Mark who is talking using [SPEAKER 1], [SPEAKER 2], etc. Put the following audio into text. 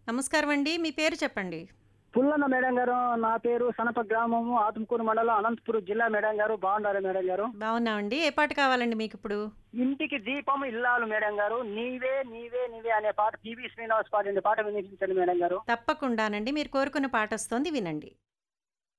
[SPEAKER 1] నమస్కారం అండి. మీ పేరు చెప్పండి.
[SPEAKER 2] పుల్లన్న మేడం గారు. నా పేరు సనప గ్రామము, ఆత్మకూరు మండలం, అనంతపురం జిల్లా మేడం గారు. బాగున్నారా మేడం గారు?
[SPEAKER 1] బాగున్నామండి. ఏ పాట కావాలండి మీకిప్పుడు?
[SPEAKER 2] ఇంటికి దీపం ఇల్లాలు మేడం గారు. నీవే నీవే నీవే అనే పాట పివి శ్రీనివాస్ పాడిన పాట వినిపించండి మేడం గారు.
[SPEAKER 1] తప్పకుండానండి. మీరు కోరుకున్న పాటొస్తోంది వినండి.